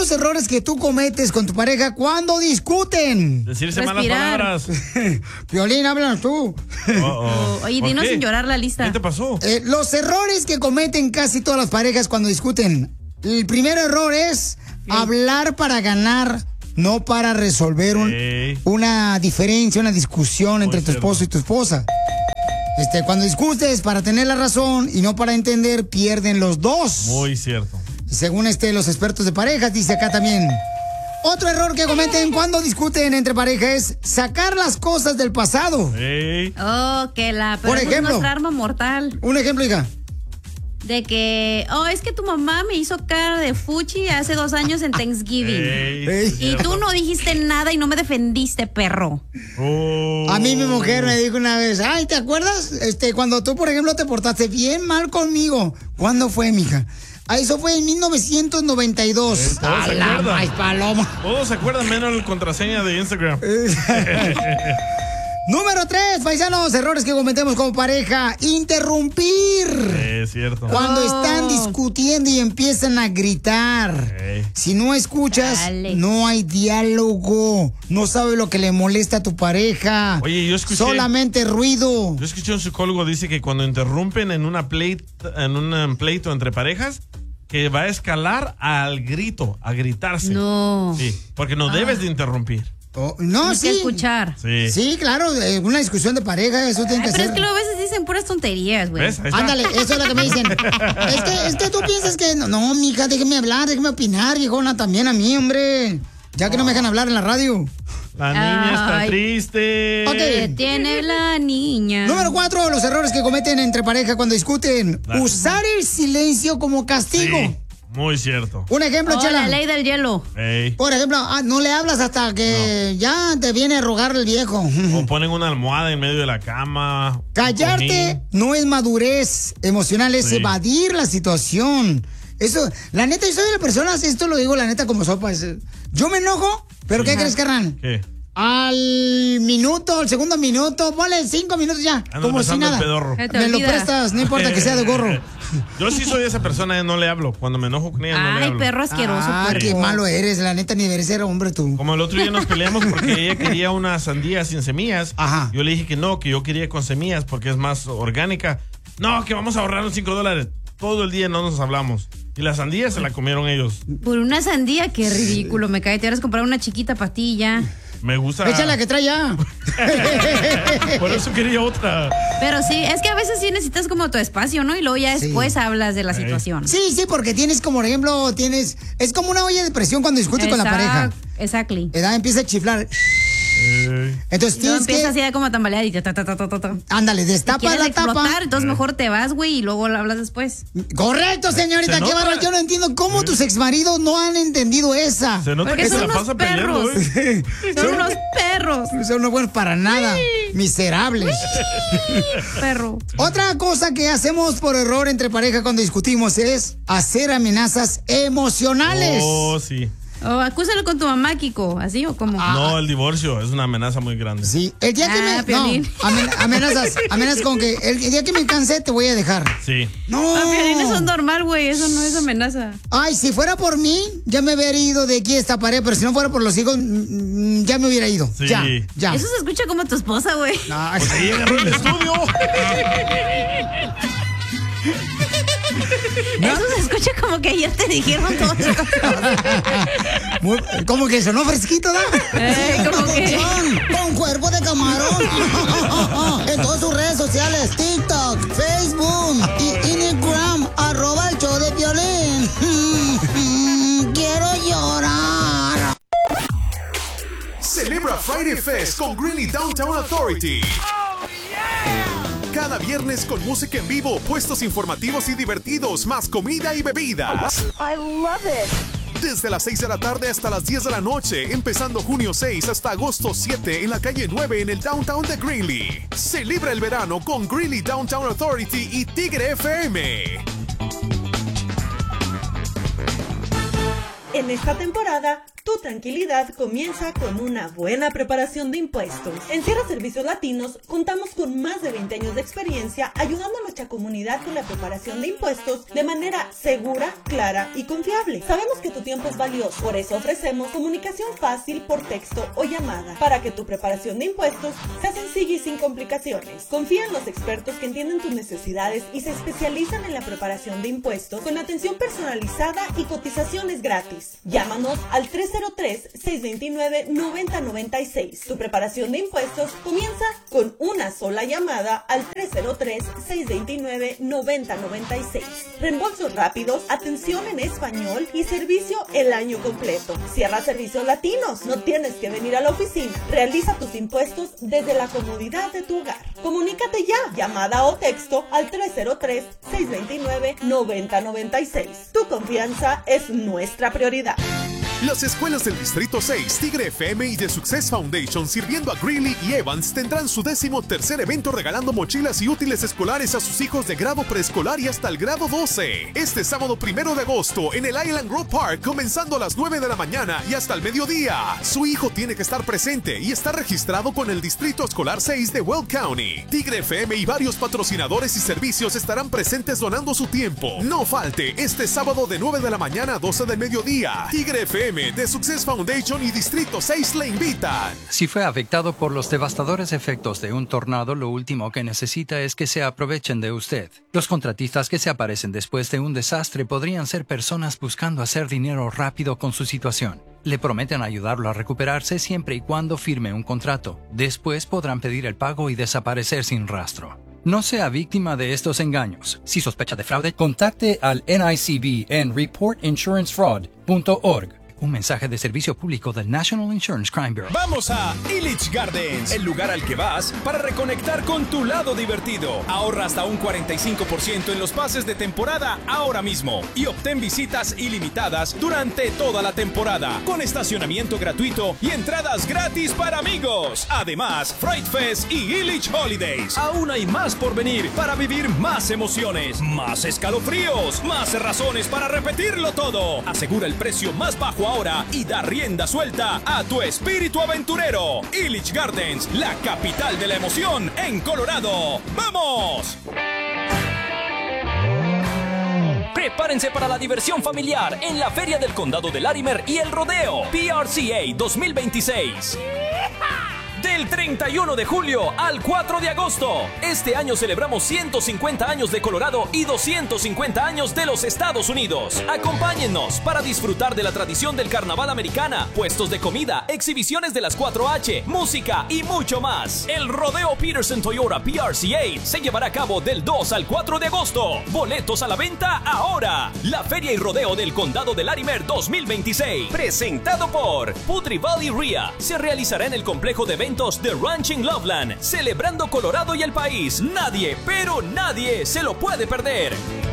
los errores que tú cometes con tu pareja cuando discuten? Decirse malas palabras. Piolín, háblanos tú. Oye, dinos sin llorar la lista. ¿Qué te pasó? Los errores que cometen casi todas las parejas cuando discuten. El primer error es hablar para ganar, no para resolver una diferencia, una discusión entre tu esposo y tu esposa. Cuando discutes para tener la razón y no para entender, pierden los dos. Muy cierto. Según los expertos de parejas, dice acá también. Otro error que cometen cuando discuten entre pareja es sacar las cosas del pasado. Oh, pero por ejemplo, es nuestra arma mortal. Un ejemplo, hija. De que, es que tu mamá me hizo cara de fuchi hace 2 años en Thanksgiving. Y tú no dijiste nada y no me defendiste, perro. A mí mi mujer me dijo una vez, ay, ¿te acuerdas? Cuando tú, por ejemplo, te portaste bien mal conmigo. ¿Cuándo fue, mija? Eso fue en 1992. Todos se acuerdan. Ay, paloma. Todos se acuerdan menos la contraseña de Instagram. Número 3, paisanos, errores que cometemos como pareja. Interrumpir. Es cierto. Cuando están discutiendo y empiezan a gritar. Si no escuchas, no hay diálogo. No sabes lo que le molesta a tu pareja. Oye, yo escuché. Solamente ruido. Yo escuché a un psicólogo dice que cuando interrumpen en un pleito entre parejas, que va a escalar al grito, a gritarse. No. Sí, porque no debes de interrumpir. No, sí. Que escuchar. Sí, claro, una discusión de pareja, eso tiene que ser. Pero es que luego a veces dicen puras tonterías, güey. Ándale, eso es lo que me dicen. es que tú piensas que... No, mija, déjeme hablar, déjeme opinar, viejona, también a mí, hombre. Ya que no me dejan hablar en la radio. La niña está triste. Ok. Tiene la niña. Número 4, los errores que cometen entre pareja cuando discuten. Usar el silencio como castigo. Sí. Muy cierto. Un ejemplo, Chela. La ley del hielo. Por ejemplo, no le hablas hasta que ya te viene a rogar el viejo. O ponen una almohada en medio de la cama. Callarte no es madurez emocional, es evadir la situación. Eso, la neta, yo soy de las personas, esto lo digo la neta como sopa. Yo me enojo, pero ¿qué crees, carnal? ¿Qué? Al segundo minuto, ponle 5 minutos ya. Ando como si nada. Me lo prestas, no importa que sea de gorro. Yo sí soy esa persona, no le hablo. Cuando me enojo con ella, no le hablo. Ay, perro asqueroso. Qué malo eres, la neta, ni deberías ser hombre tú. Como el otro día nos peleamos porque ella quería una sandía sin semillas. Ajá. Yo le dije que no, que yo quería con semillas porque es más orgánica. No, que vamos a ahorrar los $5. Todo el día no nos hablamos. Y la sandía se la comieron ellos. Por una sandía, qué ridículo. Me cae, te vas a comprar una chiquita para ti ya. Me gusta. Échala que trae ya. Por eso quería otra. Pero sí, es que a veces sí necesitas como tu espacio, ¿no? Y luego ya después hablas de la situación. Sí, porque tienes como, por ejemplo, es como una olla de presión cuando discutes con la pareja. Exactly. Empieza a chiflar. Entonces tienes que... empieza así como a tambalear y Ándale, destapa la tapa. Entonces mejor te vas, güey, y luego lo hablas después. Correcto, señorita, qué barro. Yo no entiendo cómo tus exmaridos no han entendido esa. Se nota que se la pasa peleando, Son unos perros. Son unos buenos para nada. Miserables. Perro. Otra cosa que hacemos por error entre pareja cuando discutimos es hacer amenazas emocionales. Oh, sí. Acúsalo con tu mamá, Kiko, ¿así o cómo? No, el divorcio es una amenaza muy grande. Sí, el día que amenazas con que el día que me canse te voy a dejar. Sí. No. Piolín, eso es normal, güey, eso no es amenaza. Ay, si fuera por mí, ya me hubiera ido de aquí a esta pared, pero si no fuera por los hijos, ya me hubiera ido. Sí. Ya. Eso se escucha como tu esposa, güey. Pues ahí agarró el estudio. Eso se escucha como que ayer te dijeron todo eso. Como que sonó fresquito, ¿no? Como que... Con cuerpo de camarón. En todas sus redes sociales, TikTok, Facebook y Instagram, @el show de Piolín. Quiero llorar. Celebra Friday Fest con Greeley Downtown Authority. Cada viernes con música en vivo, puestos informativos y divertidos, más comida y bebidas. I love it. Desde las 6 de la tarde hasta las 10 de la noche, empezando junio 6 hasta agosto 7 en la calle 9 en el downtown de Greeley. Celebra el verano con Greeley Downtown Authority y Tigre FM. En esta temporada, Tu tranquilidad comienza con una buena preparación de impuestos. En Sierra Servicios Latinos contamos con más de 20 años de experiencia ayudando a nuestra comunidad con la preparación de impuestos de manera segura, clara y confiable. Sabemos que tu tiempo es valioso, por eso ofrecemos comunicación fácil por texto o llamada para que tu preparación de impuestos sea sencilla y sin complicaciones. Confía en los expertos que entienden tus necesidades y se especializan en la preparación de impuestos con atención personalizada y cotizaciones gratis. Llámanos al 303-629-9096. Tu preparación de impuestos comienza con una sola llamada al 303-629-9096. Reembolsos rápidos, atención en español y servicio el año completo. Cierra Servicios Latinos. No tienes que venir a la oficina. Realiza tus impuestos desde la comodidad de tu hogar. Comunícate ya. Llamada o texto al 303-629-9096. Tu confianza es nuestra prioridad. Las escuelas del Distrito 6, Tigre FM y The Success Foundation, sirviendo a Greeley y Evans, tendrán su 13º evento regalando mochilas y útiles escolares a sus hijos de grado preescolar y hasta el grado 12. Este sábado 1 de agosto en el Island Grove Park, comenzando a las 9 de la mañana y hasta el mediodía. Su hijo tiene que estar presente y está registrado con el Distrito Escolar 6 de Weld County. Tigre FM y varios patrocinadores y servicios estarán presentes donando su tiempo. No falte este sábado de 9 de la mañana a 12 del mediodía. Tigre FM, The Success Foundation y Distrito 6 le invitan. Si fue afectado por los devastadores efectos de un tornado, lo último que necesita es que se aprovechen de usted. Los contratistas que se aparecen después de un desastre podrían ser personas buscando hacer dinero rápido con su situación. Le prometen ayudarlo a recuperarse siempre y cuando firme un contrato. Después podrán pedir el pago y desaparecer sin rastro. No sea víctima de estos engaños. Si sospecha de fraude, contacte al NICB en reportinsurancefraud.org. Un mensaje de servicio público del National Insurance Crime Bureau. Vamos a Illich Gardens, el lugar al que vas para reconectar con tu lado divertido. Ahorra hasta un 45% en los pases de temporada ahora mismo y obtén visitas ilimitadas durante toda la temporada, con estacionamiento gratuito y entradas gratis para amigos. Además, Fright Fest y Illich Holidays. Aún hay más por venir para vivir más emociones, más escalofríos, más razones para repetirlo todo. Asegura el precio más bajo ahora y da rienda suelta a tu espíritu aventurero. Illich Gardens, la capital de la emoción en Colorado. ¡Vamos! Prepárense para la diversión familiar en la Feria del Condado de Larimer y el Rodeo PRCA 2026. Del 31 de julio al 4 de agosto. Este año celebramos 150 años de Colorado y 250 años de los Estados Unidos. Acompáñennos para disfrutar de la tradición del carnaval americana, puestos de comida, exhibiciones de las 4H, música y mucho más. El Rodeo Peterson Toyota PRCA se llevará a cabo del 2 al 4 de agosto. Boletos a la venta ahora. La Feria y Rodeo del Condado de Larimer 2026, presentado por Putri Valley RIA, se realizará en el complejo de eventos de Ranching Loveland, celebrando Colorado y el país. Nadie, pero nadie se lo puede perder.